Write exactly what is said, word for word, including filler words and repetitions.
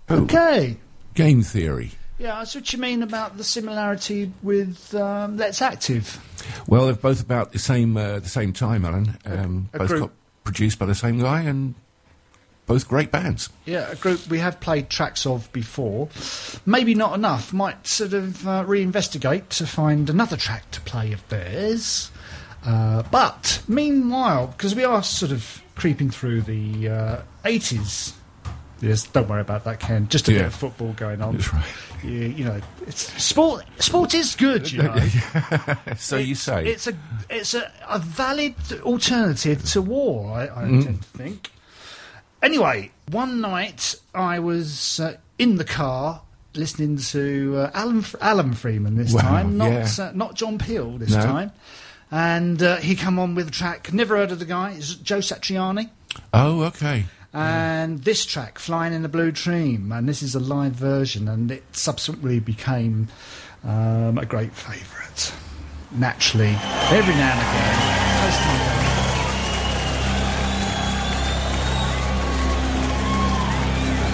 Oh, Okay. game theory. Yeah, that's what you mean about the similarity with um, Let's Active. Well, they're both about the same uh, the same time, Alan. Um, A- a both group. got produced by the same guy, and both great bands. Yeah, a group we have played tracks of before. Maybe not enough. Might sort of uh, reinvestigate to find another track to play of theirs. Uh, but meanwhile, because we are sort of creeping through the uh, eighties. Yes, don't worry about that, Ken. Just a Yeah. bit of football going on. That's right. You, you know, it's sport. Sport is good, you know. So you It's- say. it's a it's a, a valid alternative to war. I, I Mm. tend to think. Anyway, one night I was uh, in the car listening to uh, Alan Alan Freeman this Wow, time, not yeah. uh, not John Peel this No. time, and uh, he come on with a track. Never heard of the guy. It's Joe Satriani. Oh, okay. And this track, Flying in the Blue Dream, and this is a live version, and it subsequently became um, a great favourite. Naturally, every now and again.